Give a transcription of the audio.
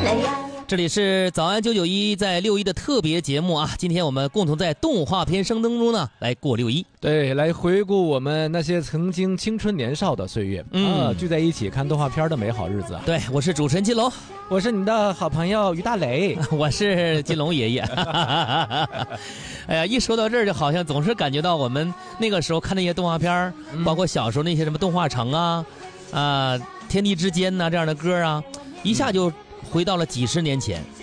这里是早安991在6·1的特别节目啊！今天我们共同在动画片声当中呢来过6·1， 对，来回顾我们那些曾经青春年少的岁月聚在一起看动画片的美好日子啊！ 对，我是主持人金龙， 我是你的好朋友于大雷， 我是金龙爷爷。哎呀，一说到这儿，就好像总是感觉到我们那个时候看那些动画片包括小时候那些什么动画城啊、天地之间呐这样的歌啊，一下就回到了几十年前。